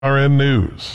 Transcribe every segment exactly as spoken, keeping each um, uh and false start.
R N News.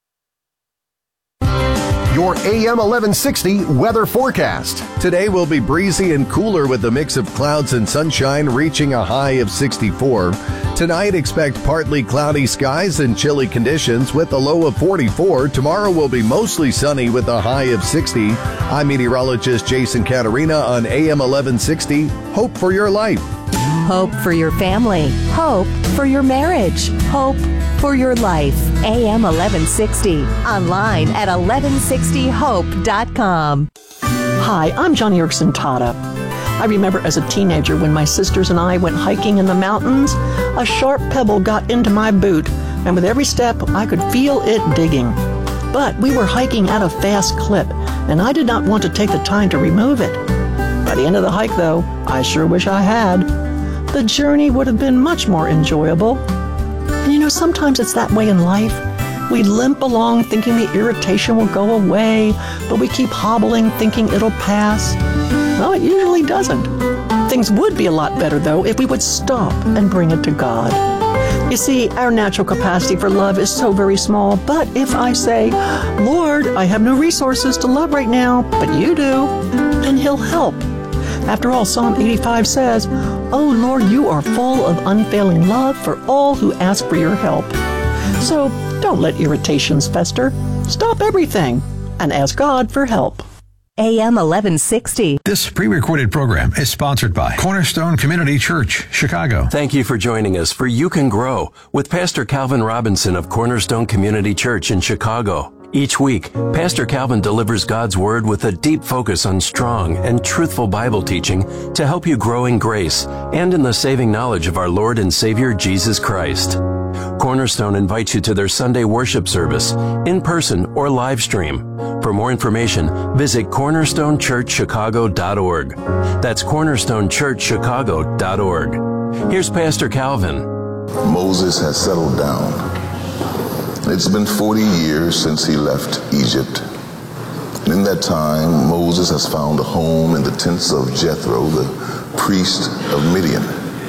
Your A M eleven sixty weather forecast. Today will be breezy and cooler with a mix of clouds and sunshine, reaching a high of sixty-four. Tonight, expect partly cloudy skies and chilly conditions with a low of forty-four. Tomorrow will be mostly sunny with a high of sixty. I'm meteorologist Jason Caterina on A M eleven sixty. Hope for your life. Hope for your family. Hope for your marriage. Hope for your life. A M eleven sixty. Online at eleven sixty hope dot com. Hi, I'm Johnny Erickson Tata. I remember as a teenager when my sisters and I went hiking in the mountains, a sharp pebble got into my boot, and with every step I could feel it digging. But we were hiking at a fast clip, and I did not want to take the time to remove it. By the end of the hike, though, I sure wish I had. The journey would have been much more enjoyable. And you know, sometimes it's that way in life. We limp along thinking the irritation will go away, but we keep hobbling thinking it'll pass. Well, it usually doesn't. Things would be a lot better, though, if we would stop and bring it to God. You see, our natural capacity for love is so very small, but if I say, Lord, I have no resources to love right now, but you do, then He'll help. After all, Psalm eighty-five says, Oh Lord, you are full of unfailing love for all who ask for your help. So don't let irritations fester. Stop everything and ask God for help. A M eleven sixty. This pre-recorded program is sponsored by Cornerstone Community Church, Chicago. Thank you for joining us for You Can Grow with Pastor Calvin Robinson of Cornerstone Community Church in Chicago. Each week, Pastor Calvin delivers God's Word with a deep focus on strong and truthful Bible teaching to help you grow in grace and in the saving knowledge of our Lord and Savior Jesus Christ. Cornerstone invites you to their Sunday worship service, in person or live stream. For more information, visit cornerstone church chicago dot org. That's cornerstone church chicago dot org. Here's Pastor Calvin. Moses has settled down. It's been forty years since he left Egypt. And in that time, Moses has found a home in the tents of Jethro, the priest of Midian.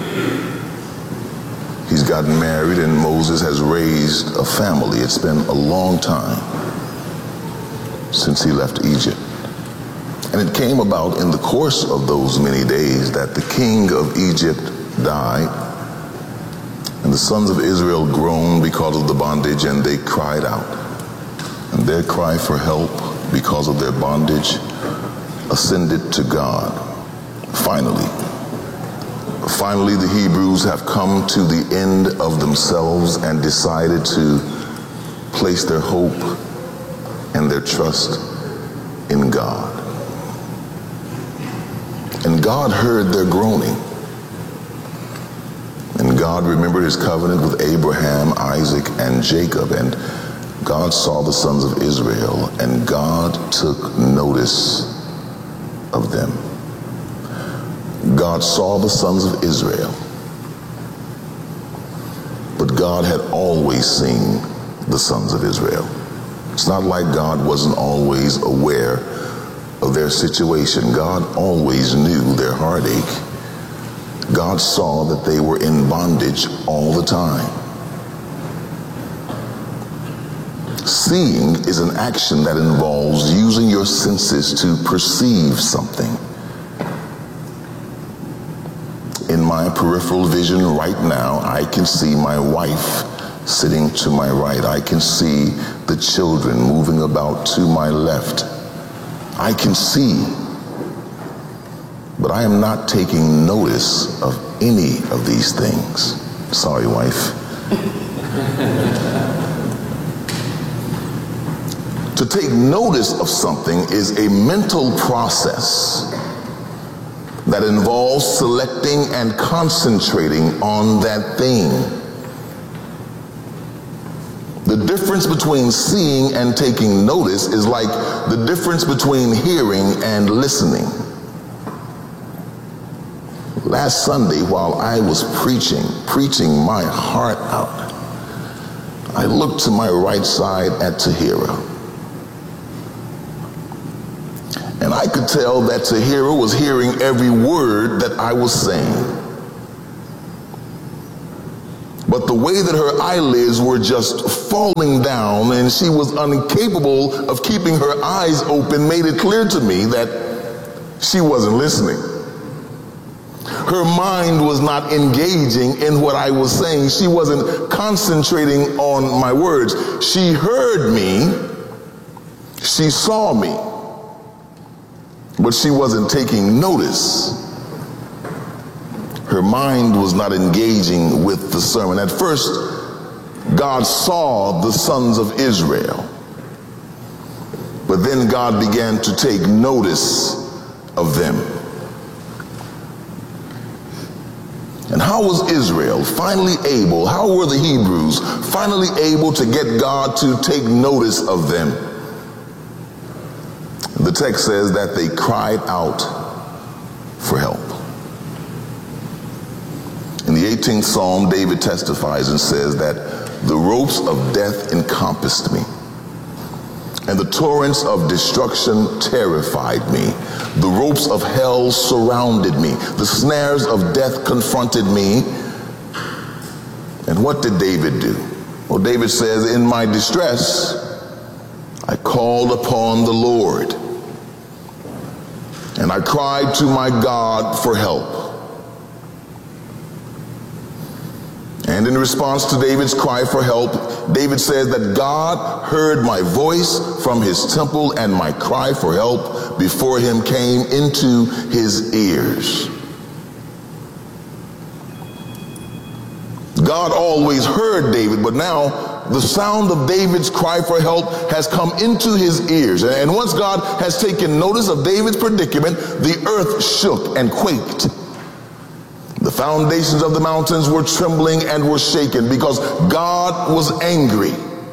He's gotten married and Moses has raised a family. It's been a long time since he left Egypt. And it came about in the course of those many days that the king of Egypt died. And the sons of Israel groaned because of the bondage, and they cried out. And their cry for help because of their bondage ascended to God. Finally, finally the Hebrews have come to the end of themselves and decided to place their hope and their trust in God. And God heard their groaning. And God remembered his covenant with Abraham, Isaac, and Jacob. And God saw the sons of Israel, and God took notice of them. God saw the sons of Israel, but God had always seen the sons of Israel. It's not like God wasn't always aware of their situation. God always knew their heartache. God saw that they were in bondage all the time. Seeing is an action that involves using your senses to perceive something. In my peripheral vision right now, I can see my wife sitting to my right. I can see the children moving about to my left. I can see, but I am not taking notice of any of these things. Sorry, wife. To take notice of something is a mental process that involves selecting and concentrating on that thing. The difference between seeing and taking notice is like the difference between hearing and listening. Last Sunday, while I was preaching, preaching my heart out, I looked to my right side at Tahira. And I could tell that Tahira was hearing every word that I was saying. but the way that her eyelids were just falling down and she was incapable of keeping her eyes open made it clear to me that she wasn't listening. Her mind was not engaging in what I was saying. She wasn't concentrating on my words. She heard me, she saw me, but she wasn't taking notice. Her mind was not engaging with the sermon. At first, God saw the sons of Israel, but then God began to take notice of them. And how was Israel finally able, how were the Hebrews finally able to get God to take notice of them? The text says that they cried out for help. In the eighteenth Psalm, David testifies and says that the ropes of death encompassed me, and the torrents of destruction terrified me. The ropes of hell surrounded me. The snares of death confronted me. And what did David do? Well, David says, in my distress, I called upon the Lord, and I cried to my God for help. And in response to David's cry for help, David says that God heard my voice from his temple, and my cry for help before him came into his ears. God always heard David, but now the sound of David's cry for help has come into his ears. And once God has taken notice of David's predicament, the earth shook and quaked. The foundations of the mountains were trembling and were shaken because God was angry.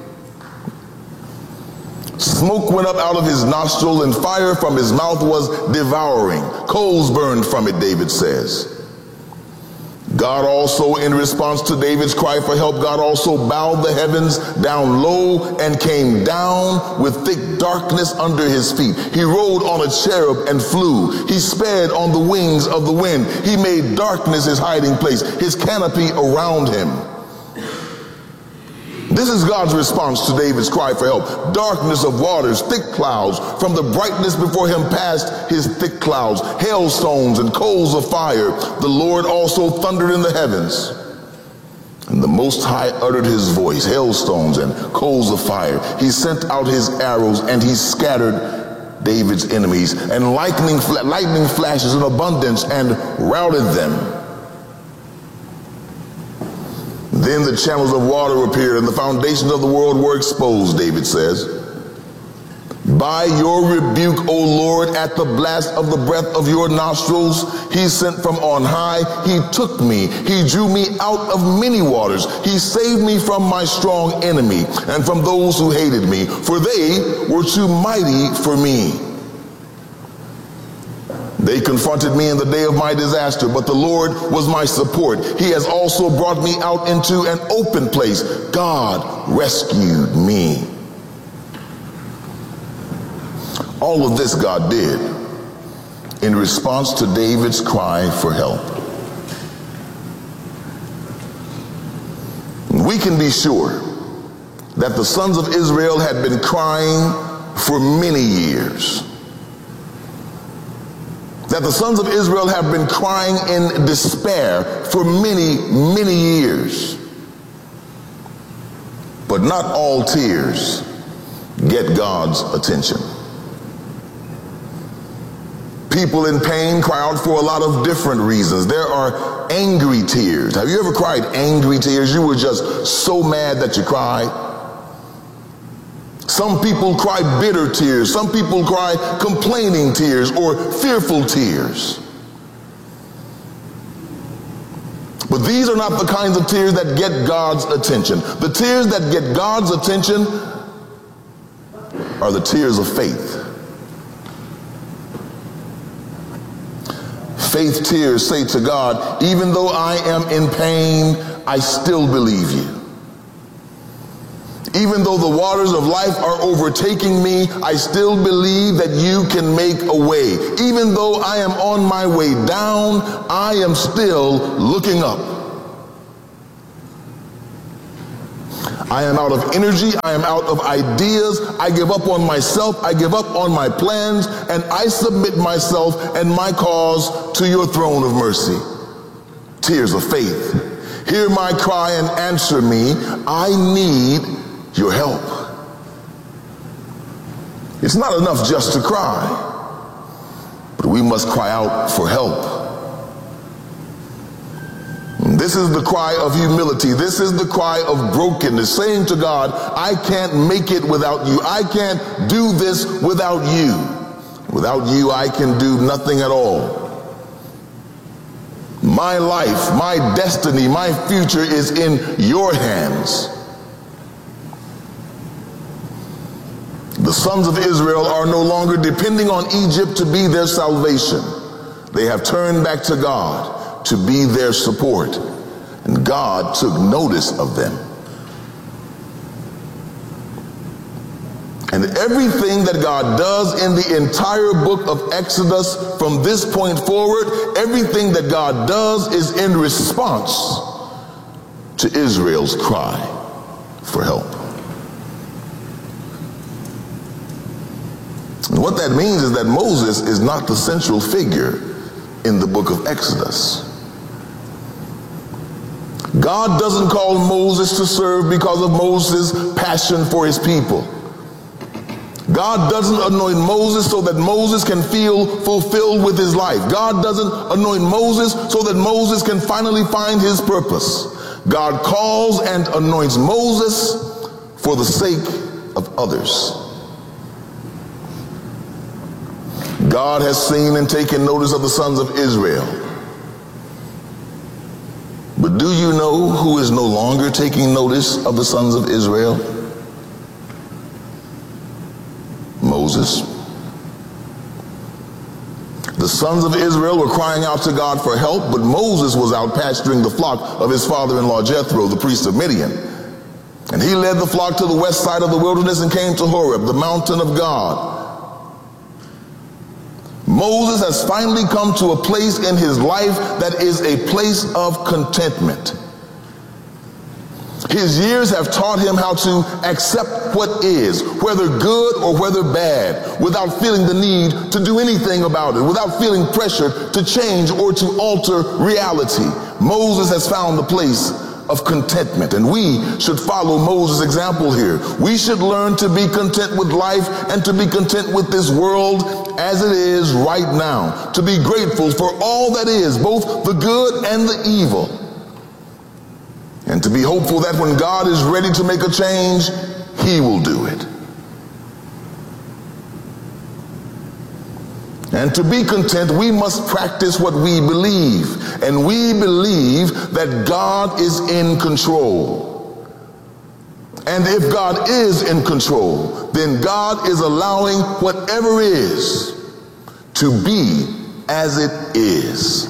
Smoke went up out of his nostril and fire from his mouth was devouring. Coals burned from it, David says. God also, in response to David's cry for help, God also bowed the heavens down low and came down with thick darkness under his feet. He rode on a cherub and flew. He sped on the wings of the wind. He made darkness his hiding place, his canopy around him. This is God's response to David's cry for help. Darkness of waters, thick clouds. From the brightness before him passed his thick clouds, hailstones and coals of fire. The Lord also thundered in the heavens, and the Most High uttered his voice, hailstones and coals of fire. He sent out his arrows, and he scattered David's enemies, and lightning, lightning flashes in abundance, and routed them. Then the channels of water appeared, and the foundations of the world were exposed, David says. By your rebuke, O Lord, at the blast of the breath of your nostrils, he sent from on high. He took me. He drew me out of many waters. He saved me from my strong enemy and from those who hated me, for they were too mighty for me. They confronted me in the day of my disaster, but the Lord was my support. He has also brought me out into an open place. God rescued me. All of this God did in response to David's cry for help. We can be sure that the sons of Israel had been crying for many years. That the sons of Israel have been crying in despair for many, many years. But not all tears get God's attention. People in pain cry out for a lot of different reasons. There are angry tears. Have you ever cried angry tears? You were just so mad that you cried. Some people cry bitter tears. Some people cry complaining tears or fearful tears. But these are not the kinds of tears that get God's attention. The tears that get God's attention are the tears of faith. Faith tears say to God, even though I am in pain, I still believe you. Even though the waters of life are overtaking me, I still believe that you can make a way. Even though I am on my way down, I am still looking up. I am out of energy. I am out of ideas. I give up on myself. I give up on my plans, and I submit myself and my cause to your throne of mercy. Tears of faith. Hear my cry and answer me. I need your help. It's not enough just to cry, but we must cry out for help. This is the cry of humility. This is the cry of brokenness, saying to God, I can't make it without you. I can't do this without you. Without you, I can do nothing at all. My life, my destiny, my future is in your hands. The sons of Israel are no longer depending on Egypt to be their salvation. They have turned back to God to be their support, and God took notice of them. And everything that God does in the entire book of Exodus from this point forward, everything that God does is in response to Israel's cry for help. And what that means is that Moses is not the central figure in the book of Exodus. God doesn't call Moses to serve because of Moses' passion for his people. God doesn't anoint Moses so that Moses can feel fulfilled with his life. God doesn't anoint Moses so that Moses can finally find his purpose. God calls and anoints Moses for the sake of others. God has seen and taken notice of the sons of Israel. But do you know who is no longer taking notice of the sons of Israel? Moses. The sons of Israel were crying out to God for help, but Moses was out pasturing the flock of his father-in-law Jethro, the priest of Midian. And he led the flock to the west side of the wilderness and came to Horeb, the mountain of God. Moses has finally come to a place in his life that is a place of contentment. His years have taught him how to accept what is, whether good or whether bad, without feeling the need to do anything about it, without feeling pressure to change or to alter reality. Moses has found a place of contentment, and we should follow Moses' example here. We should learn to be content with life and to be content with this world as it is right now, to be grateful for all that is, both the good and the evil, and to be hopeful that when God is ready to make a change, he will do it. And to be content, we must practice what we believe. And we believe that God is in control. And if God is in control, then God is allowing whatever is to be as it is.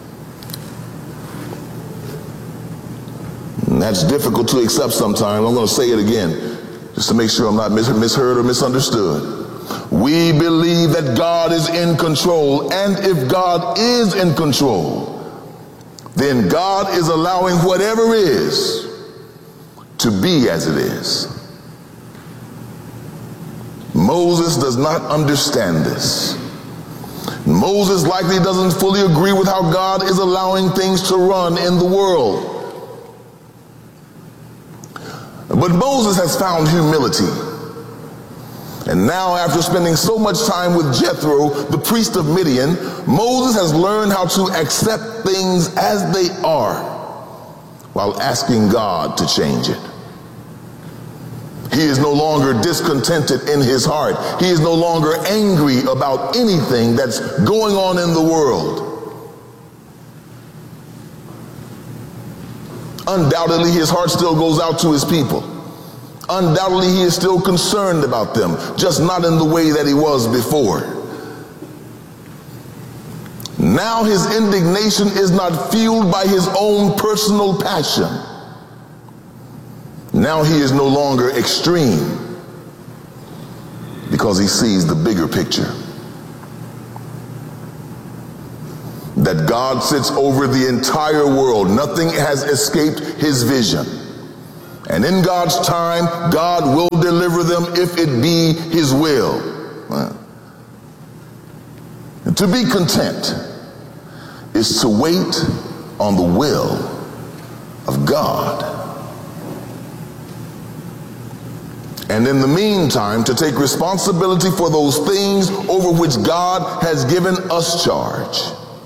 And that's difficult to accept sometimes. I'm going to say it again, just to make sure I'm not mis- misheard or misunderstood. We believe that God is in control, and if God is in control, then God is allowing whatever is to be as it is. Moses does not understand this. Moses likely doesn't fully agree with how God is allowing things to run in the world. But Moses has found humility. And now, after spending so much time with Jethro, the priest of Midian, Moses has learned how to accept things as they are while asking God to change it. He is no longer discontented in his heart. He is no longer angry about anything that's going on in the world. Undoubtedly, his heart still goes out to his people. Undoubtedly, he is still concerned about them, just not in the way that he was before. Now his indignation is not fueled by his own personal passion. Now he is no longer extreme because he sees the bigger picture. That God sits over the entire world. Nothing has escaped his vision. And in God's time, God will deliver them if it be his will. Uh, to be content is to wait on the will of God. And in the meantime, to take responsibility for those things over which God has given us charge.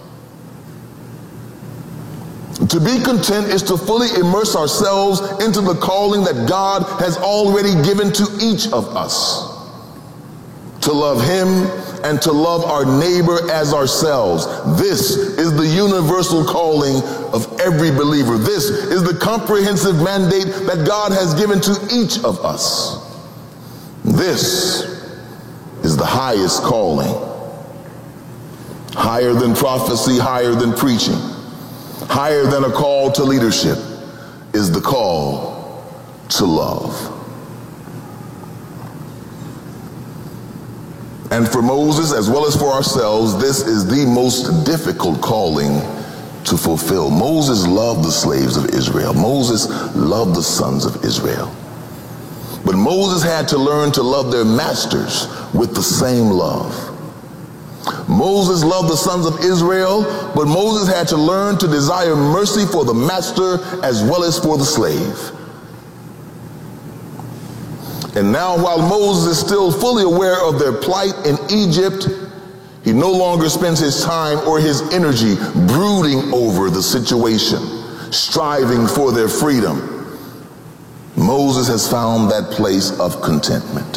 To be content is to fully immerse ourselves into the calling that God has already given to each of us. To love him and to love our neighbor as ourselves. This is the universal calling of every believer. This is the comprehensive mandate that God has given to each of us. This is the highest calling. Higher than prophecy, higher than preaching, higher than a call to leadership is the call to love. And for Moses, as well as for ourselves, this is the most difficult calling to fulfill. Moses loved the slaves of Israel. Moses loved the sons of Israel. But Moses had to learn to love their masters with the same love. Moses loved the sons of Israel, but Moses had to learn to desire mercy for the master as well as for the slave. And now, while Moses is still fully aware of their plight in Egypt, he no longer spends his time or his energy brooding over the situation, striving for their freedom. Moses has found that place of contentment.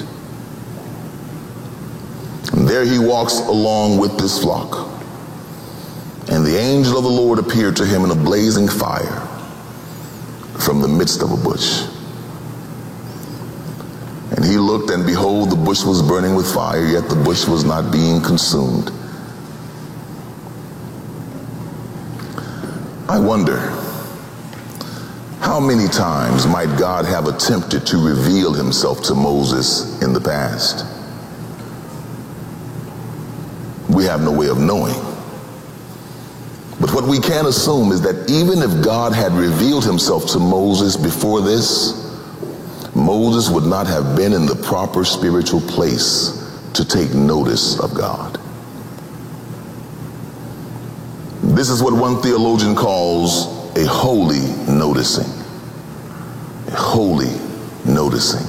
And there he walks along with this flock. And the angel of the Lord appeared to him in a blazing fire from the midst of a bush. And he looked, and behold, the bush was burning with fire, yet the bush was not being consumed. I wonder, how many times might God have attempted to reveal himself to Moses in the past? We have no way of knowing. But what we can assume is that even if God had revealed himself to Moses before this, Moses would not have been in the proper spiritual place to take notice of God. This is what one theologian calls a holy noticing. A holy noticing.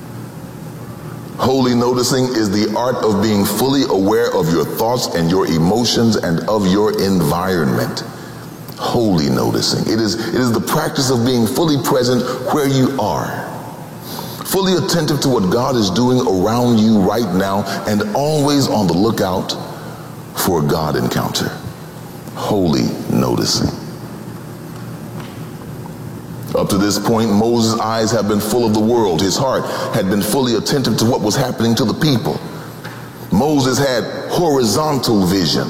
Holy noticing is the art of being fully aware of your thoughts and your emotions and of your environment. Holy noticing. It is, it is the practice of being fully present where you are. Fully attentive to what God is doing around you right now, and always on the lookout for a God encounter. Holy noticing. Up to this point, Moses' eyes have been full of the world. His heart had been fully attentive to what was happening to the people. Moses had horizontal vision.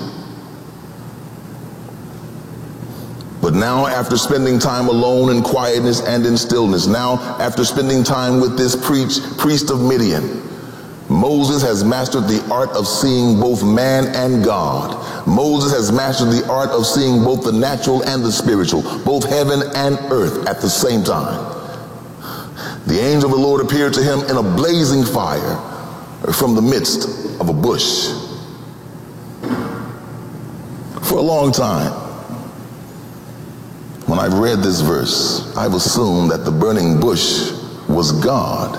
But now, after spending time alone in quietness and in stillness, now after spending time with this preach, priest of Midian, Moses has mastered the art of seeing both man and God. Moses has mastered the art of seeing both the natural and the spiritual, both heaven and earth at the same time. The angel of the Lord appeared to him in a blazing fire from the midst of a bush. For a long time, when I've read this verse, I've assumed that the burning bush was God.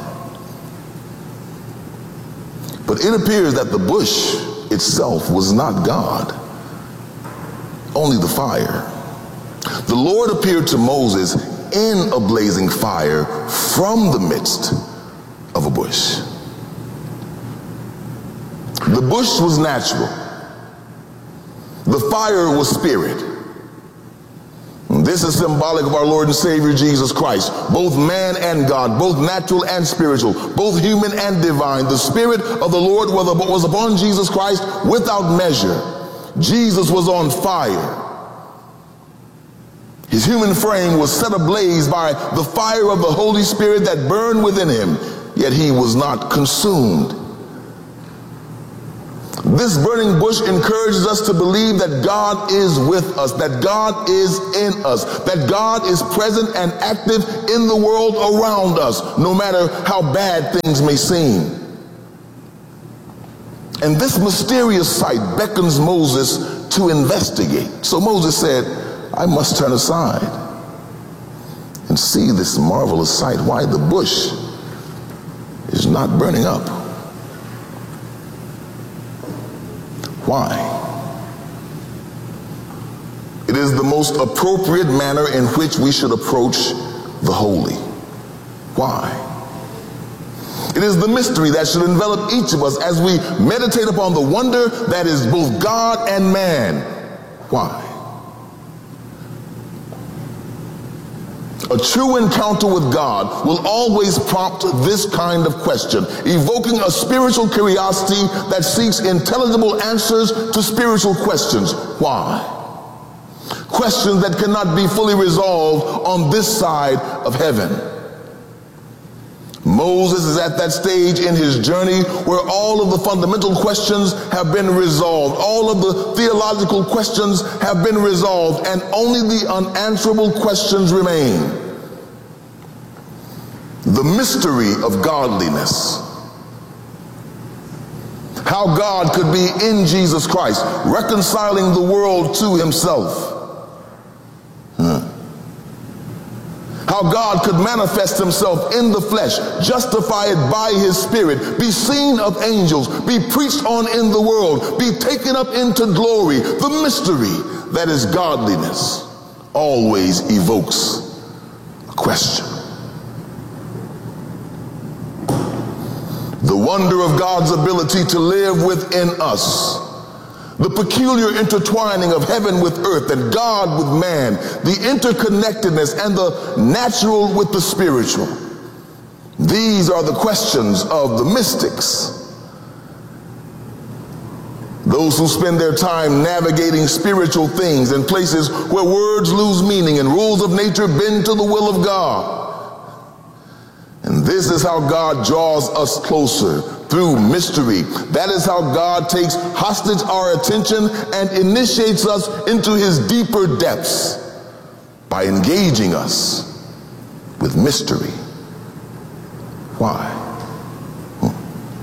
But it appears that the bush itself was not God, only the fire. The Lord appeared to Moses in a blazing fire from the midst of a bush. The bush was natural. The fire was spirit. This is symbolic of our Lord and Savior Jesus Christ, both man and God, both natural and spiritual, both human and divine. The Spirit of the Lord was upon Jesus Christ without measure. Jesus was on fire. His human frame was set ablaze by the fire of the Holy Spirit that burned within him, yet he was not consumed. This burning bush encourages us to believe that God is with us, that God is in us, that God is present and active in the world around us, no matter how bad things may seem. And this mysterious sight beckons Moses to investigate. So Moses said, I must turn aside and see this marvelous sight, why the bush is not burning up. Why? It is the most appropriate manner in which we should approach the holy. Why? It is the mystery that should envelop each of us as we meditate upon the wonder that is both God and man. Why? A true encounter with God will always prompt this kind of question, evoking a spiritual curiosity that seeks intelligible answers to spiritual questions. Why? Questions that cannot be fully resolved on this side of heaven. Moses is at that stage in his journey where all of the fundamental questions have been resolved. All of the theological questions have been resolved, and only the unanswerable questions remain. The mystery of godliness. How God could be in Jesus Christ, reconciling the world to himself. Hmm. How God could manifest himself in the flesh, justify it by his spirit, be seen of angels, be preached on in the world, be taken up into glory. The mystery that is godliness always evokes a question. The wonder of God's ability to live within us, the peculiar intertwining of heaven with earth and God with man, the interconnectedness and the natural with the spiritual. These are the questions of the mystics. Those who spend their time navigating spiritual things in places where words lose meaning and rules of nature bend to the will of God. And this is how God draws us closer, through mystery. That is how God takes hostage our attention and initiates us into his deeper depths by engaging us with mystery. Why? Hmm.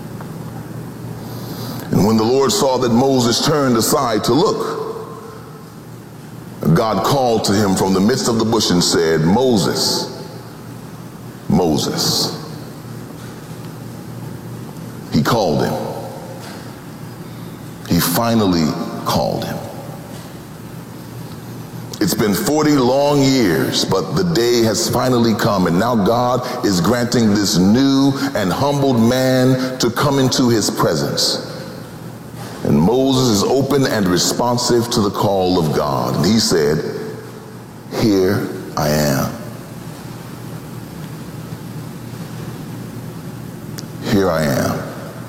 And when the Lord saw that Moses turned aside to look, God called to him from the midst of the bush and said, Moses, Moses. He called him. He finally called him. It's been forty long years, but the day has finally come, and now God is granting this new and humbled man to come into his presence. And Moses is open and responsive to the call of God. And he said, here I am. Here I am.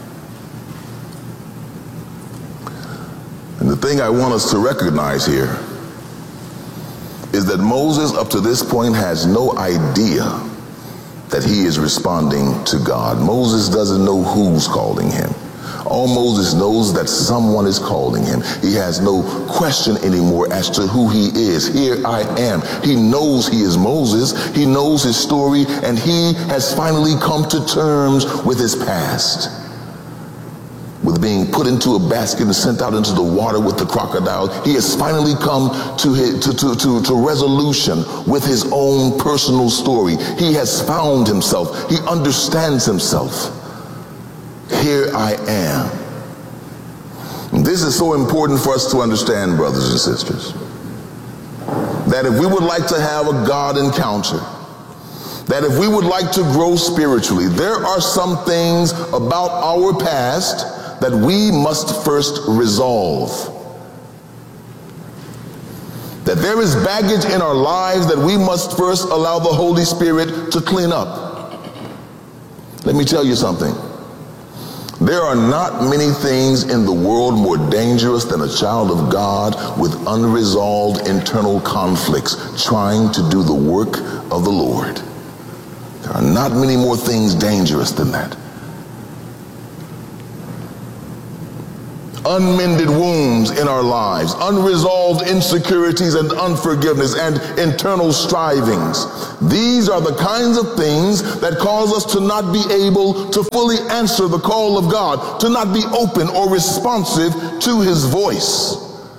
And the thing I want us to recognize here is that Moses up to this point has no idea that he is responding to God. Moses doesn't know who's calling him. All Moses knows that someone is calling him. He has no question anymore as to who he is. Here I am. He knows he is Moses. He knows his story, and he has finally come to terms with his past. With being put into a basket and sent out into the water with the crocodile, he has finally come to, his, to, to, to, to resolution with his own personal story. He has found himself. He understands himself. Here I am. And this is so important for us to understand, brothers and sisters, that if we would like to have a God encounter, that if we would like to grow spiritually, there are some things about our past that we must first resolve. That there is baggage in our lives that we must first allow the Holy Spirit to clean up. Let me tell you something. There are not many things in the world more dangerous than a child of God with unresolved internal conflicts trying to do the work of the Lord. There are not many more things dangerous than that. unmended wounds in our lives, unresolved insecurities and unforgiveness, and internal strivings. These are the kinds of things that cause us to not be able to fully answer the call of God, to not be open or responsive to his voice.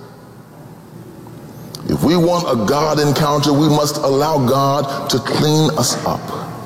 If we want a God encounter, we must allow God to clean us up.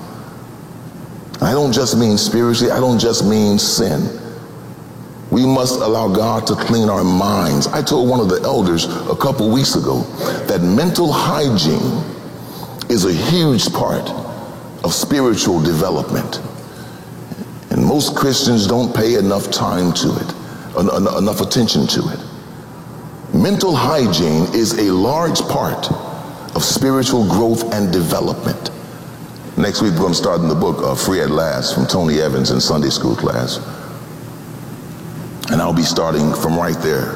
I don't just mean spiritually, I don't just mean sin. We must allow God to clean our minds. I told one of the elders a couple weeks ago that mental hygiene is a huge part of spiritual development. And most Christians don't pay enough time to it, en- en- enough attention to it. Mental hygiene is a large part of spiritual growth and development. Next week we're going to start in the book uh, Free at Last from Tony Evans in Sunday school class. And I'll be starting from right there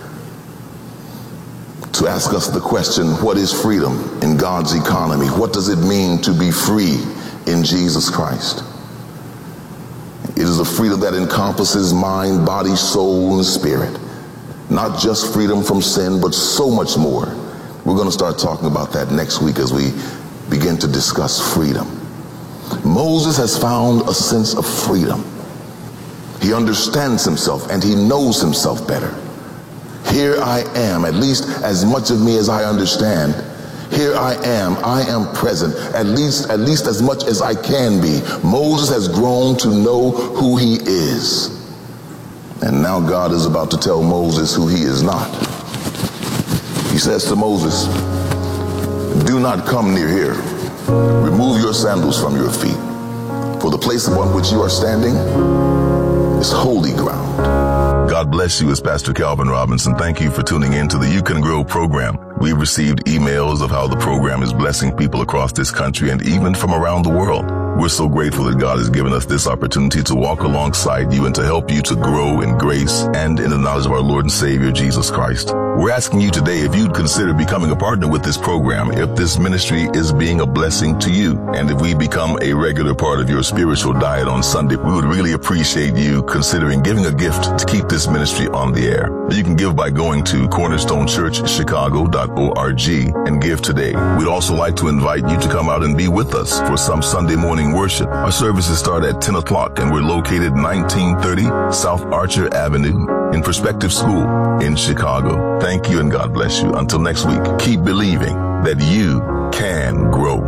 to ask us the question, what is freedom in God's economy? What does it mean to be free in Jesus Christ? It is a freedom that encompasses mind, body, soul, and spirit. Not just freedom from sin, but so much more. We're going to start talking about that next week as we begin to discuss freedom. Moses has found a sense of freedom. He understands himself and he knows himself better. Here I am, at least as much of me as I understand. Here I am, I am present, at least, at least as much as I can be. Moses has grown to know who he is. And now God is about to tell Moses who he is not. He says to Moses, do not come near here. Remove your sandals from your feet. For the place upon which you are standing is holy ground. God bless you. It's Pastor Calvin Robinson. Thank you for tuning in to the You Can Grow program. We've received emails of how the program is blessing people across this country and even from around the world. We're so grateful that God has given us this opportunity to walk alongside you and to help you to grow in grace and in the knowledge of our Lord and Savior, Jesus Christ. We're asking you today if you'd consider becoming a partner with this program, if this ministry is being a blessing to you, and if we become a regular part of your spiritual diet on Sunday. We would really appreciate you considering giving a gift to keep this ministry on the air. You can give by going to cornerstone church chicago dot org and give today. We'd also like to invite you to come out and be with us for some Sunday morning worship. Our services start at ten o'clock and we're located nineteen thirty South Archer Avenue in Perspective School in Chicago. Thank you and God bless you. Until next week, keep believing that you can grow.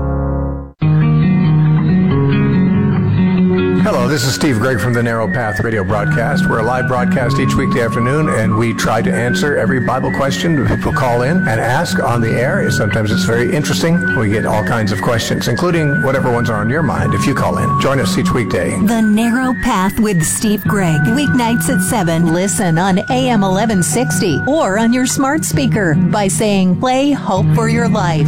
Hello, this is Steve Gregg from the Narrow Path Radio Broadcast. We're a live broadcast each weekday afternoon, and we try to answer every Bible question that people call in and ask on the air. Sometimes it's very interesting. We get all kinds of questions, including whatever ones are on your mind if you call in. Join us each weekday. The Narrow Path with Steve Gregg. Weeknights at seven. Listen on A M eleven sixty or on your smart speaker by saying, play Hope for Your Life.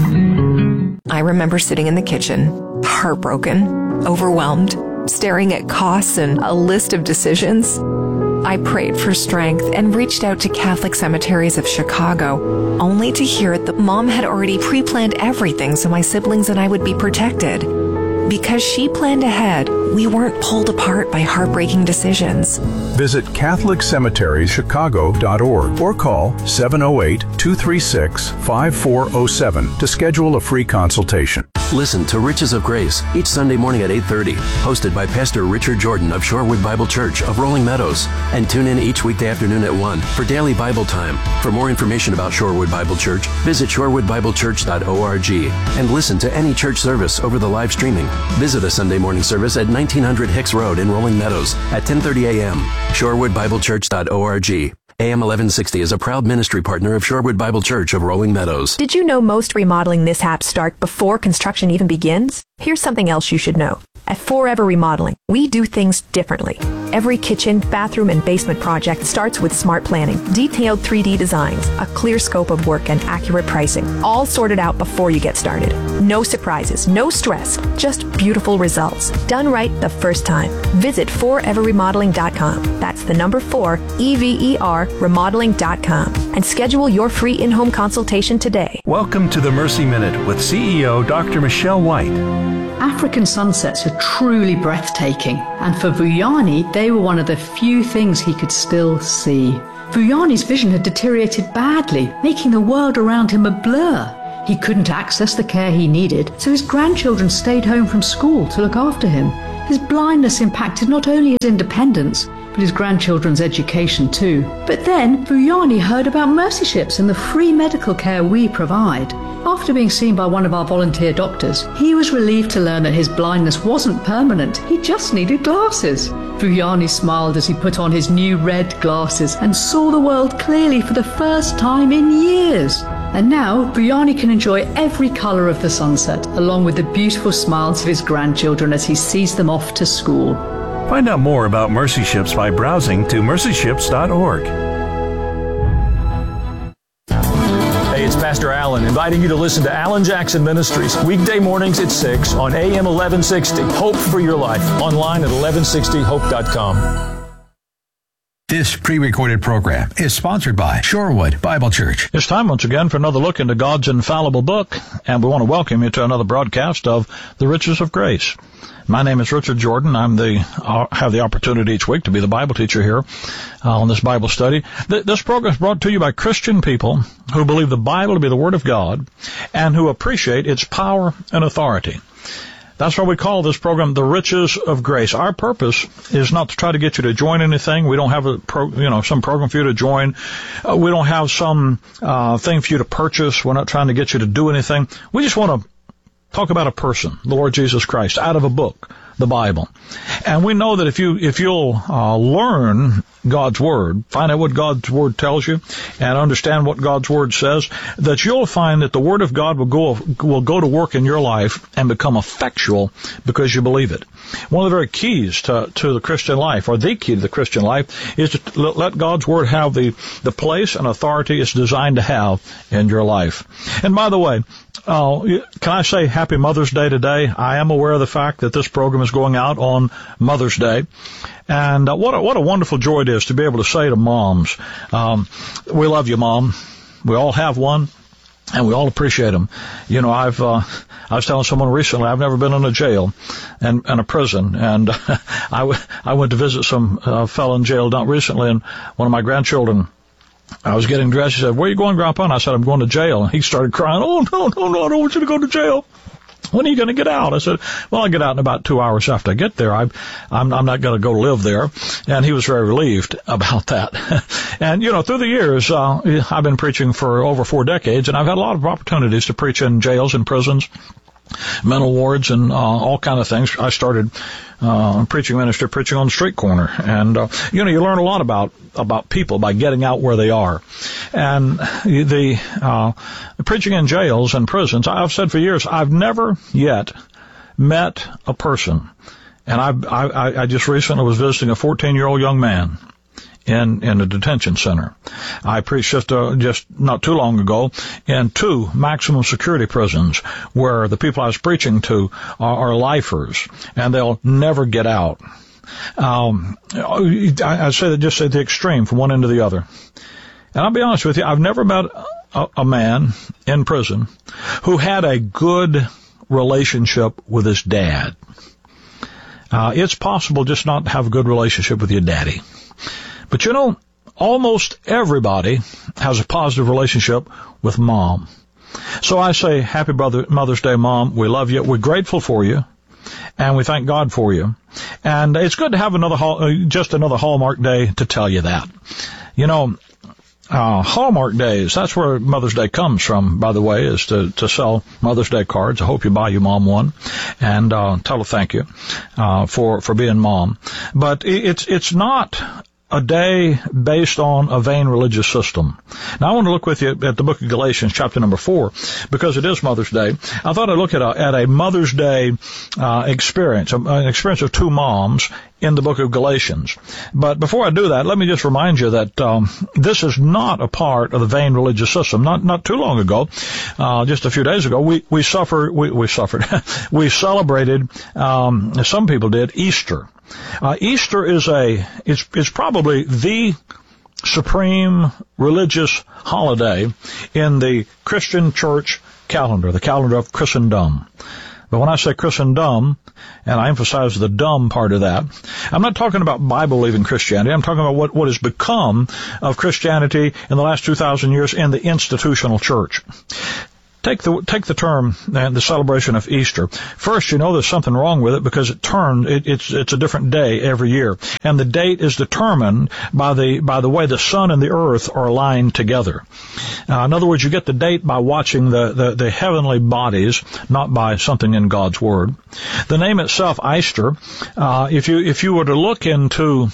I remember sitting in the kitchen, heartbroken, overwhelmed, staring at costs and a list of decisions. I prayed for strength and reached out to Catholic Cemeteries of Chicago, only to hear that Mom had already pre-planned everything so my siblings and I would be protected. Because she planned ahead, we weren't pulled apart by heartbreaking decisions. Visit catholic cemeteries chicago dot org or call seven oh eight, two three six, five four oh seven to schedule a free consultation. Listen to Riches of Grace each Sunday morning at eight thirty, hosted by Pastor Richard Jordan of Shorewood Bible Church of Rolling Meadows. And tune in each weekday afternoon at one for daily Bible time. For more information about Shorewood Bible Church, visit shorewood bible church dot org and listen to any church service over the live streaming. Visit a Sunday morning service at nineteen hundred Hicks Road in Rolling Meadows at ten thirty a.m. shorewood bible church dot org. A M eleven sixty is a proud ministry partner of Shorewood Bible Church of Rolling Meadows. Did you know most remodeling mishaps start before construction even begins? Here's something else you should know. At Forever Remodeling, we do things differently. Every kitchen, bathroom, and basement project starts with smart planning, detailed three D designs, a clear scope of work, and accurate pricing, all sorted out before you get started. No surprises, no stress, just beautiful results. Done right the first time. Visit forever remodeling dot com. That's the number four, E V E R, remodeling dot com. And schedule your free in-home consultation today. Welcome to the Mercy Minute with C E O Doctor Michelle White. African sunsets are truly breathtaking, and for Vuyani, they were one of the few things he could still see. Vuyani's vision had deteriorated badly, making the world around him a blur. He couldn't access the care he needed, so his grandchildren stayed home from school to look after him. His blindness impacted not only his independence, but his grandchildren's education too. But then, Vuyani heard about Mercy Ships and the free medical care we provide. After being seen by one of our volunteer doctors, he was relieved to learn that his blindness wasn't permanent. He just needed glasses. Vuyani smiled as he put on his new red glasses and saw the world clearly for the first time in years. And now, Vuyani can enjoy every colour of the sunset, along with the beautiful smiles of his grandchildren as he sees them off to school. Find out more about Mercy Ships by browsing to mercy ships dot org. Hey, it's Pastor Allen, inviting you to listen to Alan Jackson Ministries, weekday mornings at six on A M eleven sixty. Hope for your life, online at eleven sixty hope dot com. This pre-recorded program is sponsored by Shorewood Bible Church. It's time once again for another look into God's infallible book, and we want to welcome you to another broadcast of The Riches of Grace. My name is Richard Jordan. I'm the uh, have the opportunity each week to be the Bible teacher here uh, on this Bible study. Th- this program is brought to you by Christian people who believe the Bible to be the Word of God and who appreciate its power and authority. That's why we call this program The Riches of Grace. Our purpose is not to try to get you to join anything. We don't have a pro, you know, some program for you to join. Uh, we don't have some uh, thing for you to purchase. We're not trying to get you to do anything. We just want to talk about a person, the Lord Jesus Christ, out of a book, the Bible. And we know that if you if you'll uh, learn God's Word, find out what God's Word tells you, and understand what God's Word says, that you'll find that the Word of God will go will go to work in your life and become effectual because you believe it. One of the very keys to, to the Christian life, or the key to the Christian life, is to let God's Word have the, the place and authority it's designed to have in your life. And by the way, uh, can I say Happy Mother's Day today? I am aware of the fact that this program is going out on Mother's Day. And uh, what a, what a wonderful joy it is to be able to say to moms, um, we love you, Mom. We all have one, and we all appreciate them. You know, I've uh, I was telling someone recently, I've never been in a jail and, and a prison, and uh, I, w- I went to visit some uh, fellow in jail not recently, and one of my grandchildren, I was getting dressed. He said, "Where are you going, Grandpa?" And I said, "I'm going to jail." And he started crying, "Oh, no, no, no, I don't want you to go to jail. When are you going to get out?" I said, "Well, I get out in about two hours after I get there. I, I'm, I'm not going to go live there." And he was very relieved about that. And, you know, through the years, uh, I've been preaching for over four decades, and I've had a lot of opportunities to preach in jails and prisons, mental wards, and uh, all kind of things. I started uh, preaching ministry, preaching on the street corner. And, uh, you know, you learn a lot about about people by getting out where they are. And the uh, preaching in jails and prisons, I've said for years, I've never yet met a person. And I, I, I just recently was visiting a fourteen-year-old young man in in a detention center. I preached just uh, just not too long ago in two maximum security prisons where the people I was preaching to are, are lifers, and they'll never get out. Um, I, I say that just at the extreme from one end to the other. And I'll be honest with you, I've never met a, a man in prison who had a good relationship with his dad. Uh, it's possible just not to have a good relationship with your daddy. But you know, almost everybody has a positive relationship with Mom. So I say, Happy Mother's Day, Mom. We love you. We're grateful for you. And we thank God for you. And it's good to have another, just another Hallmark Day to tell you that. You know, uh, Hallmark Days, that's where Mother's Day comes from, by the way, is to, to sell Mother's Day cards. I hope you buy your mom one and, uh, tell her thank you, uh, for, for being mom. But it's, it's not a day based on a vain religious system. Now, I want to look with you at the book of Galatians, chapter number four, because it is Mother's Day. I thought I'd look at a, at a Mother's Day uh, experience, an experience of two moms in the book of Galatians. But before I do that, let me just remind you that um, this is not a part of the vain religious system. Not not too long ago, uh, just a few days ago, we we suffered, we, we suffered, we celebrated. Um, some people did Easter. Uh, Easter is a, it's, it's probably the supreme religious holiday in the Christian church calendar, the calendar of Christendom. But when I say Christendom, and I emphasize the dumb part of that, I'm not talking about Bible-believing Christianity. I'm talking about what, what has become of Christianity in the last two thousand years in the institutional church. Take the take the term and the celebration of Easter. First, you know there's something wrong with it because it turned. It, it's it's a different day every year, and the date is determined by the by the way the sun and the earth are aligned together. Uh, in other words, you get the date by watching the, the the heavenly bodies, not by something in God's Word. The name itself, Easter. Uh, if you if you were to look into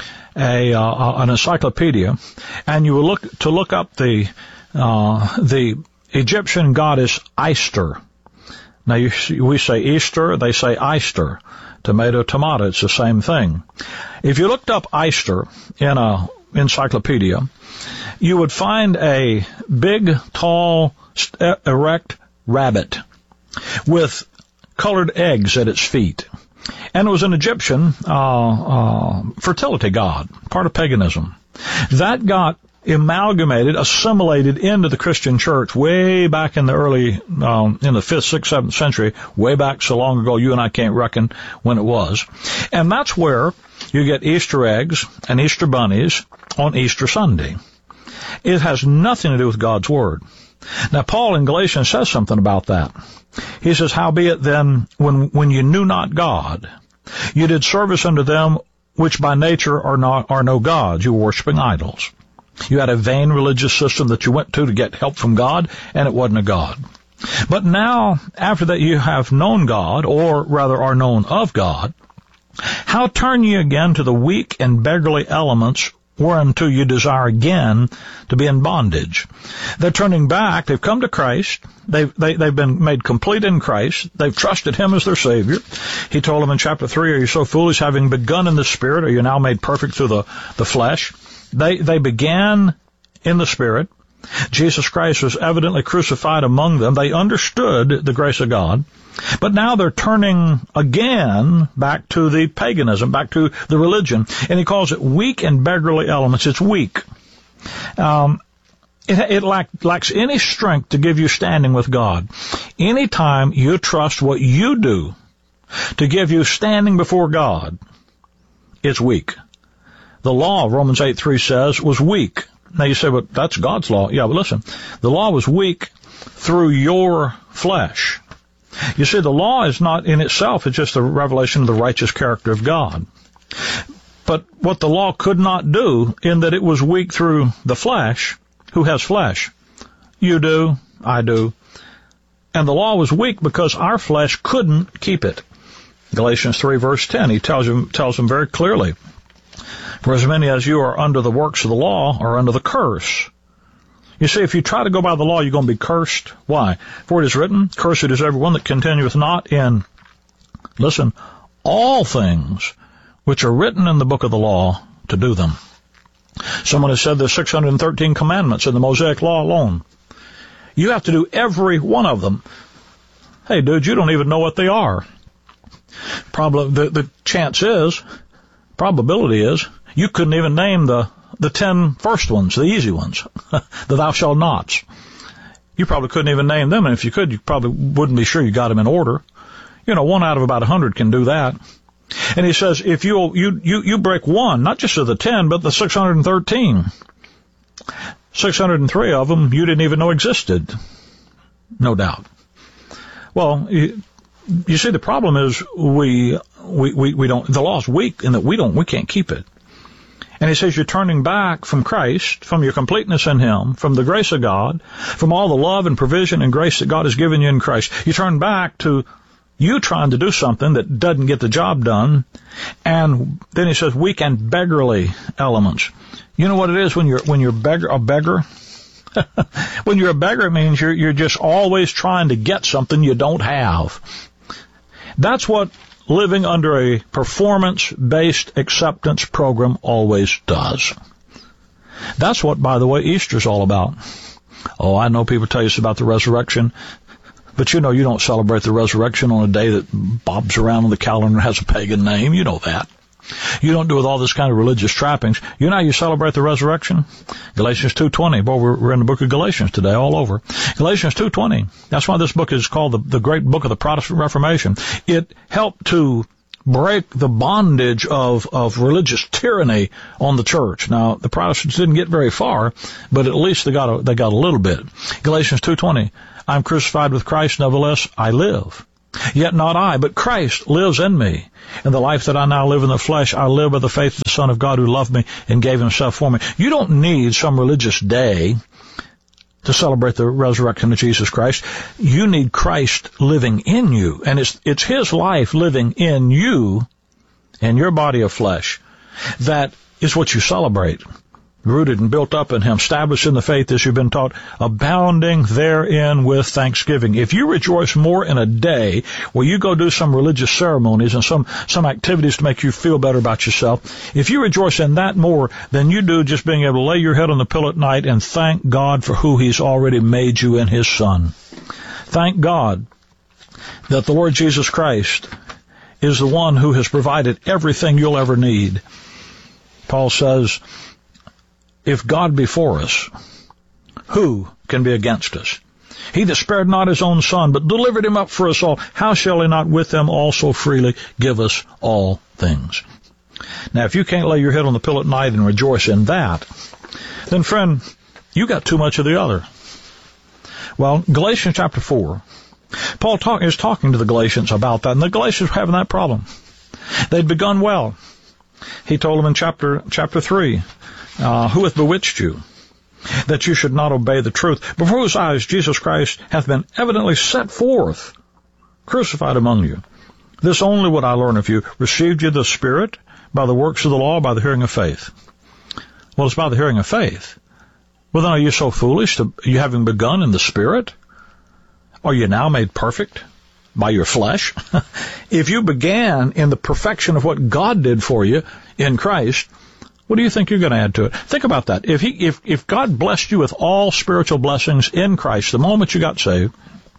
a uh, an encyclopedia, and you were look to look up the uh, the Egyptian goddess Easter. Now, you, we say Easter, they say Easter. Tomato, tomato, it's the same thing. If you looked up Easter in a encyclopedia, you would find a big, tall, erect rabbit with colored eggs at its feet. And it was an Egyptian uh, uh, fertility god, part of paganism. That got amalgamated, assimilated into the Christian church way back in the early, um, in the fifth, sixth, seventh century, way back so long ago you and I can't reckon when it was. And that's where you get Easter eggs and Easter bunnies on Easter Sunday. It has nothing to do with God's Word. Now, Paul in Galatians says something about that. He says, howbeit then, when, when you knew not God, you did service unto them which by nature are not, are no gods. You were worshiping idols. You had a vain religious system that you went to to get help from God, and it wasn't a God. But now, after that you have known God, or rather are known of God, how turn ye again to the weak and beggarly elements whereunto you desire again to be in bondage? They're turning back. They've come to Christ. They've, they, they've been made complete in Christ. They've trusted Him as their Savior. He told them in chapter three, are you so foolish, having begun in the Spirit, are you now made perfect through the, the flesh? They, they began in the Spirit. Jesus Christ was evidently crucified among them. They understood the grace of God. But now they're turning again back to the paganism, back to the religion. And he calls it weak and beggarly elements. It's weak. Um, it, it lack, lacks any strength to give you standing with God. Anytime you trust what you do to give you standing before God, it's weak. The law, Romans eight three says, was weak. Now you say, well, that's God's law. Yeah, but listen, the law was weak through your flesh. You see, the law is not in itself, it's just a revelation of the righteous character of God. But what the law could not do, in that it was weak through the flesh, who has flesh? You do, I do. And the law was weak because our flesh couldn't keep it. Galatians three verse ten, he tells them, tells them very clearly, for as many as you are under the works of the law are under the curse. You see, if you try to go by the law, you're going to be cursed. Why? For it is written, cursed is everyone that continueth not in, listen, all things which are written in the book of the law to do them. Someone has said there's six hundred thirteen commandments in the Mosaic law alone. You have to do every one of them. Hey, dude, you don't even know what they are. Probably the, the chance is, probability is, you couldn't even name the, the ten first ones, the easy ones, the thou shalt nots. You probably couldn't even name them, and if you could, you probably wouldn't be sure you got them in order. You know, one out of about a hundred can do that. And he says, if you, you, you, you break one, not just of the ten, but the six hundred thirteen, six hundred three of them you didn't even know existed. No doubt. Well, you, you see, the problem is we, we, we, we don't, the law's weak in that we don't, we can't keep it. And he says you're turning back from Christ, from your completeness in Him, from the grace of God, from all the love and provision and grace that God has given you in Christ. You turn back to you trying to do something that doesn't get the job done. And then he says weak and beggarly elements. You know what it is when you're, when you're beggar, a beggar? When you're a beggar, it means you're, you're just always trying to get something you don't have. That's what living under a performance-based acceptance program always does. That's what, by the way, Easter's all about. Oh, I know people tell you it's about the resurrection, but you know you don't celebrate the resurrection on a day that bobs around on the calendar and has a pagan name. You know that. You don't do with all this kind of religious trappings. You know how you celebrate the resurrection? Galatians two twenty. Boy, we're, we're in the book of Galatians today, all over. Galatians two twenty. That's why this book is called the, the great book of the Protestant Reformation. It helped to break the bondage of, of religious tyranny on the church. Now, the Protestants didn't get very far, but at least they got a, they got a little bit. Galatians two twenty. I'm crucified with Christ, nevertheless I live. Yet not I, but Christ lives in me. And the life that I now live in the flesh, I live by the faith of the Son of God who loved me and gave himself for me. You don't need some religious day to celebrate the resurrection of Jesus Christ. You need Christ living in you. And it's, it's his life living in you and your body of flesh. That is what you celebrate. Rooted and built up in him, established in the faith as you've been taught, abounding therein with thanksgiving. If you rejoice more in a day where you go do some religious ceremonies and some, some activities to make you feel better about yourself, if you rejoice in that more than you do just being able to lay your head on the pillow at night and thank God for who he's already made you in his Son. Thank God that the Lord Jesus Christ is the one who has provided everything you'll ever need. Paul says, if God be for us, who can be against us? He that spared not his own Son, but delivered him up for us all, how shall he not with him also freely give us all things? Now, if you can't lay your head on the pillow at night and rejoice in that, then, friend, you got too much of the other. Well, Galatians chapter four, Paul talk, is talking to the Galatians about that, and the Galatians were having that problem. They'd begun well. He told them in chapter chapter three, Uh, who hath bewitched you, that you should not obey the truth, before whose eyes Jesus Christ hath been evidently set forth, crucified among you? This only would I learn of you. Received you the Spirit by the works of the law, by the hearing of faith? Well, it's by the hearing of faith. Well, then are you so foolish, to, you having begun in the Spirit? Are you now made perfect by your flesh? If you began in the perfection of what God did for you in Christ, what do you think you're going to add to it? Think about that. If he, if, if God blessed you with all spiritual blessings in Christ the moment you got saved,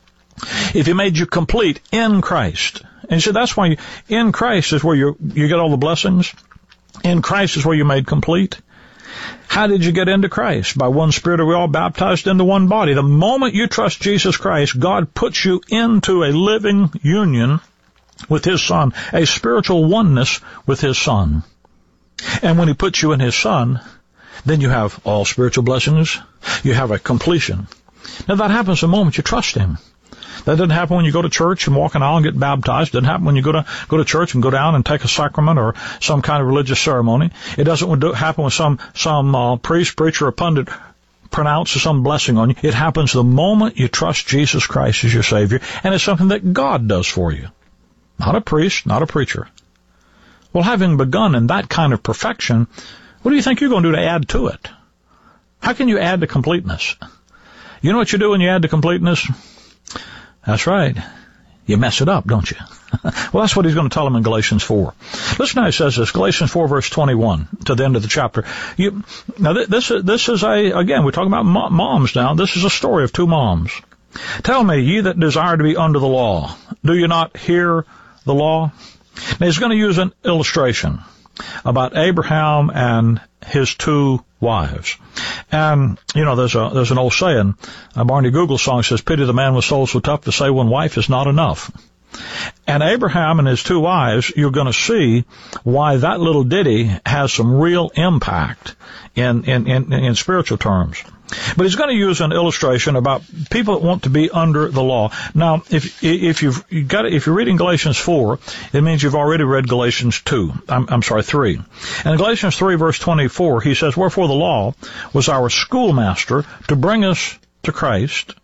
if he made you complete in Christ, and you said that's why you, in Christ is where you you get all the blessings. In Christ is where you're made complete. How did you get into Christ? By one Spirit are we all baptized into one body. The moment you trust Jesus Christ, God puts you into a living union with his Son, a spiritual oneness with his Son. And when he puts you in his Son, then you have all spiritual blessings. You have a completion. Now that happens the moment you trust him. That doesn't happen when you go to church and walk an aisle and get baptized. It doesn't happen when you go to go to church and go down and take a sacrament or some kind of religious ceremony. It doesn't happen when some some uh, priest, preacher, or pundit pronounces some blessing on you. It happens the moment you trust Jesus Christ as your Savior, and it's something that God does for you. Not a priest, not a preacher. Well, having begun in that kind of perfection, what do you think you're going to do to add to it? How can you add to completeness? You know what you do when you add to completeness? That's right. You mess it up, don't you? Well, that's what he's going to tell them in Galatians four. Listen how he says this, Galatians four, verse twenty-one, to the end of the chapter. You, now, this, this is a, again, we're talking about moms now. This is a story of two moms. Tell me, ye that desire to be under the law, do you not hear the law? Now, he's going to use an illustration about Abraham and his two wives. And, you know, there's a there's an old saying, a Barney Google song says, pity the man with soul so tough to say one wife is not enough. And Abraham and his two wives, you're going to see why that little ditty has some real impact in, in, in, in spiritual terms. But he's going to use an illustration about people that want to be under the law. Now, if if you've you got if you're reading Galatians four, it means you've already read Galatians two. I'm, I'm sorry, three. And in Galatians three, verse twenty-four, he says, wherefore the law was our schoolmaster to bring us to Christ,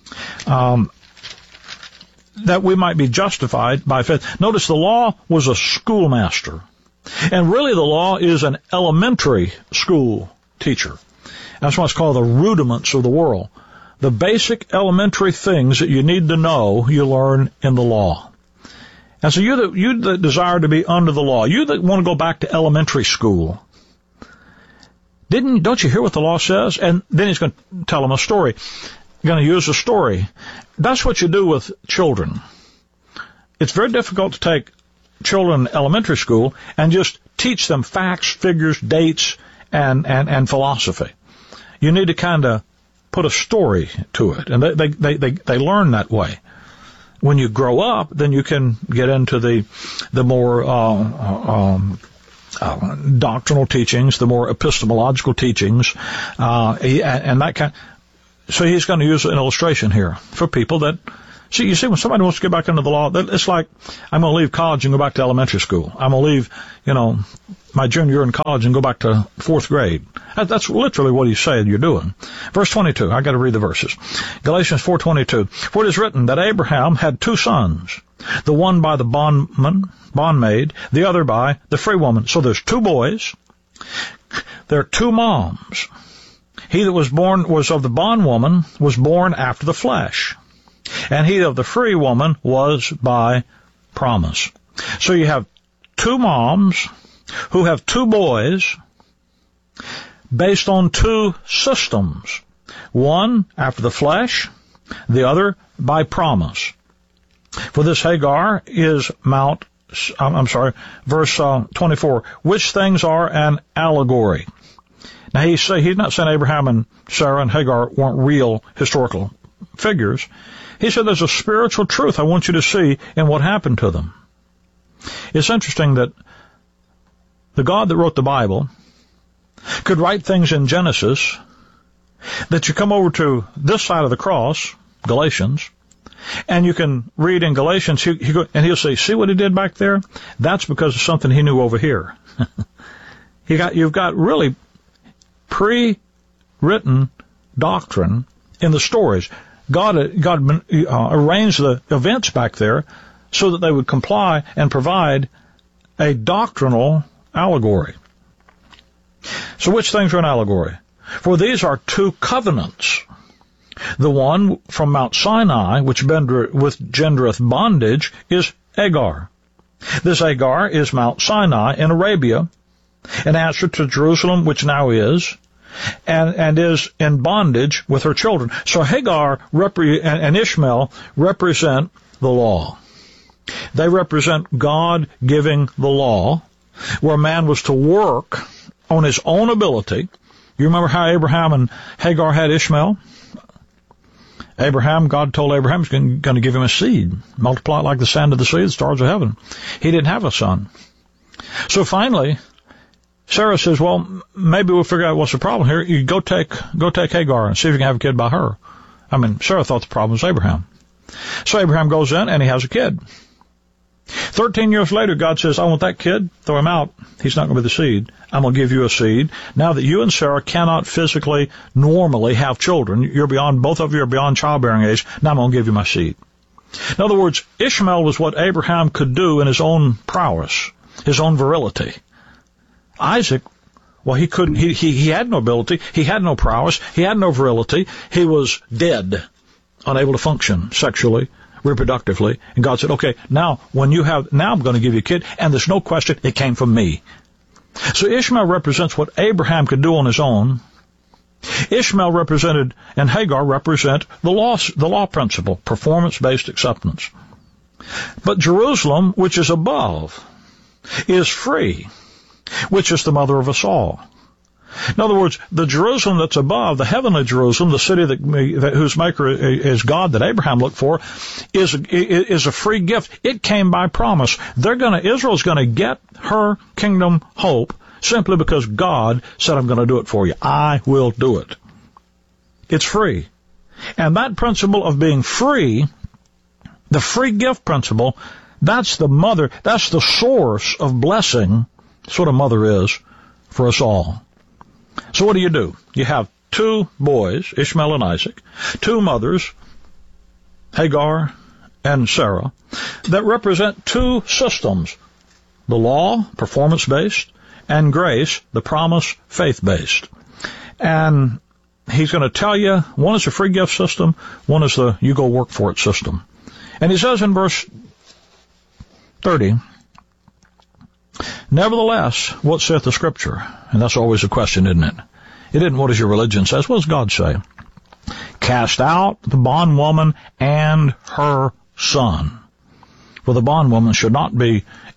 um, that we might be justified by faith. Notice the law was a schoolmaster. And really the law is an elementary school teacher. That's what's called the rudiments of the world. The basic elementary things that you need to know, you learn in the law. And so you that, you that desire to be under the law, you that want to go back to elementary school, didn't, don't you hear what the law says? And then he's going to tell them a story. He's going to use a story. That's what you do with children. It's very difficult to take children in elementary school and just teach them facts, figures, dates, and, and, and philosophy. You need to kind of put a story to it, and they, they, they, they, they learn that way. When you grow up, then you can get into the the more uh, um, uh, doctrinal teachings, the more epistemological teachings, uh, and that kind. So he's going to use an illustration here for people that see. You see, when somebody wants to get back into the law, it's like I'm going to leave college and go back to elementary school. I'm going to leave, you know, my junior year in college and go back to fourth grade. That's literally what he's saying you're doing. Verse twenty-two, I got to read the verses. Galatians four twenty-two. For it is written that Abraham had two sons, the one by the bondman, bondmaid, the other by the free woman. So there's two boys. There are two moms. He that was born was of the bondwoman was born after the flesh, and he of the free woman was by promise. So you have two moms who have two boys based on two systems. One after the flesh, the other by promise. For this Hagar is Mount, I'm sorry, verse uh, twenty-four, which things are an allegory. Now he's, say, he's not saying Abraham and Sarah and Hagar weren't real historical figures. He said there's a spiritual truth I want you to see in what happened to them. It's interesting that the God that wrote the Bible could write things in Genesis that you come over to this side of the cross, Galatians, and you can read in Galatians, he, he go, and he'll say, see what he did back there? That's because of something he knew over here. he got, you've got really pre-written doctrine in the stories. God, God uh, arranged the events back there so that they would comply and provide a doctrinal allegory. So which things are an allegory? For these are two covenants. The one from Mount Sinai, which gendereth bondage, is Hagar. This Hagar is Mount Sinai in Arabia, an answer to Jerusalem, which now is, and, and is in bondage with her children. So Hagar repre- and Ishmael represent the law. They represent God giving the law, where man was to work on his own ability. You remember how Abraham and Hagar had Ishmael? Abraham, God told Abraham he's going to give him a seed, multiply it like the sand of the sea, the stars of heaven. He didn't have a son. So finally, Sarah says, well, maybe we'll figure out what's the problem here. You go take, go take Hagar and see if you can have a kid by her. I mean, Sarah thought the problem was Abraham. So Abraham goes in and he has a kid. Thirteen years later, God says, I want that kid. Throw him out. He's not going to be the seed. I'm going to give you a seed. Now that you and Sarah cannot physically, normally have children, you're beyond, both of you are beyond childbearing age. Now I'm going to give you my seed. In other words, Ishmael was what Abraham could do in his own prowess, his own virility. Isaac, well, he couldn't, he, he, he had no ability. He had no prowess. He had no virility. He was dead, unable to function sexually, reproductively. And God said, okay, now when you have, now I'm going to give you a kid, and there's no question it came from me. So Ishmael represents what Abraham could do on his own. Ishmael represented, and Hagar represent the law, the law principle, performance-based acceptance. But Jerusalem, which is above, is free, which is the mother of us all. In other words, the Jerusalem that's above, the heavenly Jerusalem, the city that, that whose maker is God that Abraham looked for, is is a free gift. It came by promise. They're going to Israel's going to get her kingdom hope simply because God said, "I'm going to do it for you. I will do it." It's free, and that principle of being free, the free gift principle, that's the mother. That's the source of blessing. That's what a mother is for us all. So what do you do? You have two boys, Ishmael and Isaac, two mothers, Hagar and Sarah, that represent two systems, the law, performance-based, and grace, the promise, faith-based. And he's going to tell you, one is a free gift system, one is the you go work for it system. And he says in verse thirty, nevertheless, what saith the Scripture? And that's always a question, isn't it? It isn't what does your religion say. What does God say? Cast out the bondwoman and her son. For the bondwoman should not be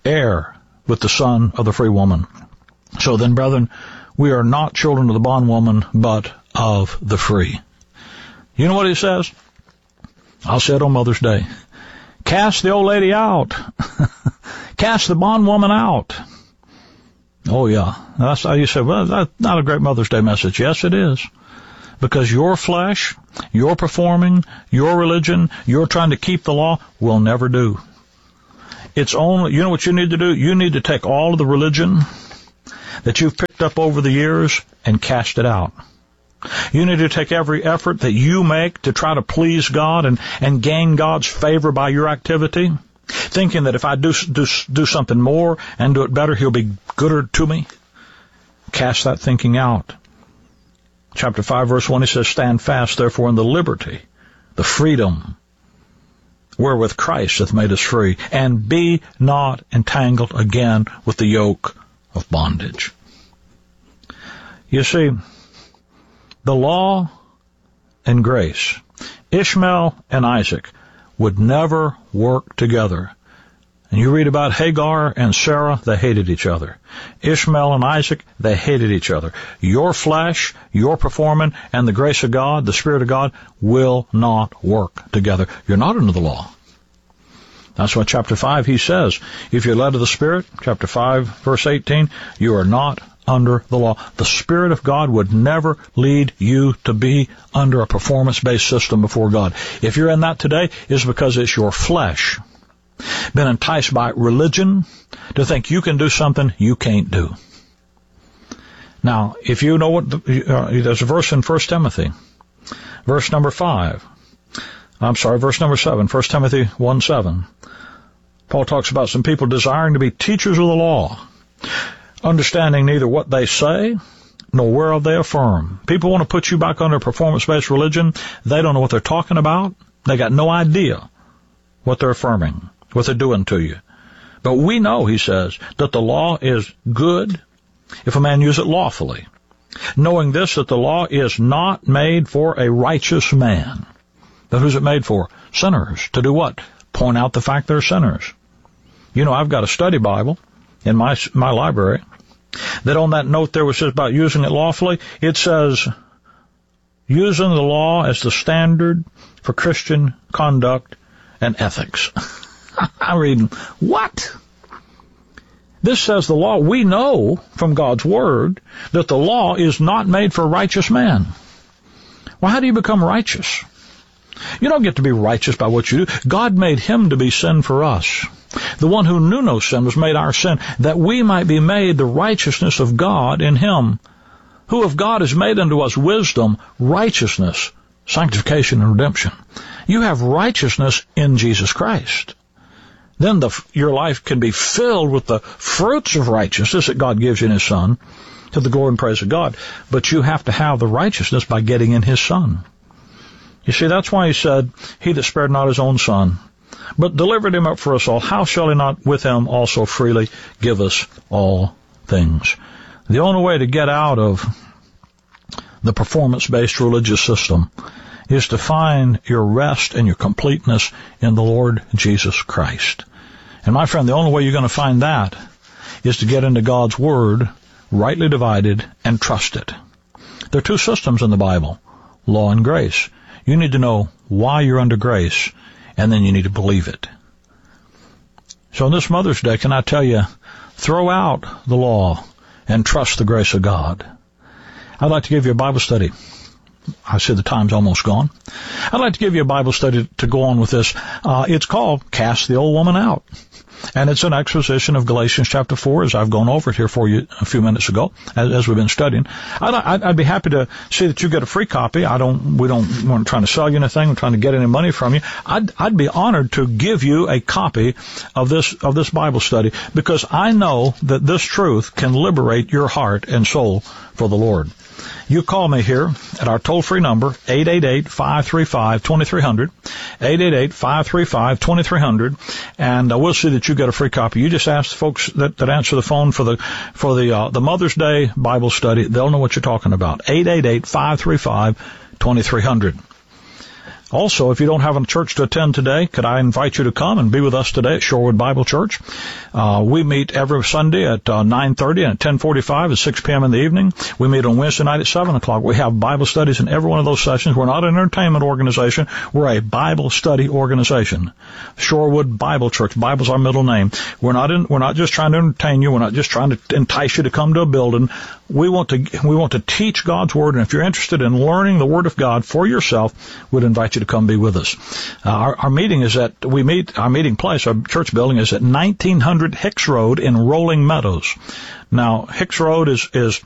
heir with the son of the free woman. So then, brethren, we are not children of the bondwoman, but of the free. You know what he says? I'll say it on Mother's Day. Cast the old lady out. Cast the bondwoman out. Oh, yeah. That's how you say, well, that's not a great Mother's Day message. Yes, it is. Because your flesh, your performing, your religion, your trying to keep the law will never do. It's only, you know what you need to do? You need to take all of the religion that you've picked up over the years and cast it out. You need to take every effort that you make to try to please God and, and gain God's favor by your activity, thinking that if I do, do, do something more and do it better, he'll be gooder to me. Cast that thinking out. Chapter five, verse one, he says, stand fast, therefore, in the liberty, the freedom, wherewith Christ hath made us free, and be not entangled again with the yoke of bondage. You see, the law and grace, Ishmael and Isaac, would never work together. And you read about Hagar and Sarah, they hated each other. Ishmael and Isaac, they hated each other. Your flesh, your performing, and the grace of God, the Spirit of God, will not work together. You're not under the law. That's why chapter five, he says, if you're led of the Spirit, chapter five, verse eighteen, you are not under the law. The Spirit of God would never lead you to be under a performance-based system before God. If you're in that today, it's because it's your flesh been enticed by religion to think you can do something you can't do. Now, if you know what, the, uh, there's a verse in First Timothy, verse number five. I'm sorry, verse number seven, First Timothy one seven. Paul talks about some people desiring to be teachers of the law, understanding neither what they say nor whereof they affirm. People want to put you back under performance-based religion. They don't know what they're talking about. They got no idea what they're affirming, what they're doing to you. But we know, he says, that the law is good if a man use it lawfully, knowing this, that the law is not made for a righteous man. But who's it made for? Sinners. To do what? Point out the fact they're sinners. You know, I've got a study Bible in my my library that on that note there was says about using it lawfully, it says, using the law as the standard for Christian conduct and ethics. I'm reading, what? This says the law, we know from God's Word that the law is not made for a righteous man. Well, how do you become righteous? You don't get to be righteous by what you do. God made him to be sin for us. The one who knew no sin was made our sin, that we might be made the righteousness of God in him, who of God is made unto us wisdom, righteousness, sanctification, and redemption. You have righteousness in Jesus Christ. Then the, your life can be filled with the fruits of righteousness that God gives you in his Son, to the glory and praise of God. But you have to have the righteousness by getting in his Son. You see, that's why he said, he that spared not his own Son, but delivered him up for us all, how shall he not with him also freely give us all things? The only way to get out of the performance-based religious system is to find your rest and your completeness in the Lord Jesus Christ. And my friend, the only way you're going to find that is to get into God's Word, rightly divided, and trust it. There are two systems in the Bible, law and grace. You need to know why you're under grace, and then you need to believe it. So on this Mother's Day, can I tell you, throw out the law and trust the grace of God. I'd like to give you a Bible study. I see the time's almost gone. I'd like to give you a Bible study to go on with this. Uh, it's called Cast the Old Woman Out. And it's an exposition of Galatians chapter four, as I've gone over it here for you a few minutes ago, as, as we've been studying. I'd, I'd, I'd be happy to see that you get a free copy. I don't, we don't, we're not trying to sell you anything. We're trying to get any money from you. I'd, I'd be honored to give you a copy of this, of this Bible study, because I know that this truth can liberate your heart and soul for the Lord. You call me here at our toll-free number, eight eight eight, five three five, two three zero zero, eight eight eight, five three five, two three zero zero, and uh, we'll see that you get a free copy. You just ask the folks that, that answer the phone for the for the uh, the Mother's Day Bible study. They'll know what you're talking about. eight eight eight, five three five, two three zero zero. Also, if you don't have a church to attend today, could I invite you to come and be with us today at Shorewood Bible Church? Uh, we meet every Sunday at uh, nine thirty and at ten forty-five at six p.m. in the evening. We meet on Wednesday night at seven o'clock. We have Bible studies in every one of those sessions. We're not an entertainment organization. We're a Bible study organization. Shorewood Bible Church. Bible's our middle name. We're not in, we're not just trying to entertain you. We're not just trying to entice you to come to a building. We want to we want to teach God's Word, and if you're interested in learning the Word of God for yourself, we'd invite you to come be with us. Uh, our, our meeting is at we meet our meeting place, our church building is at nineteen hundred Hicks Road in Rolling Meadows. Now, Hicks Road is is